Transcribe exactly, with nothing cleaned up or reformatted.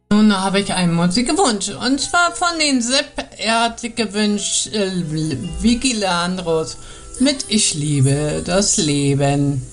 Nun habe ich einen Musikwunsch. Und zwar von den Sepp. Er hat sich gewünscht, äh, Vicky Leandros mit Ich liebe das Leben.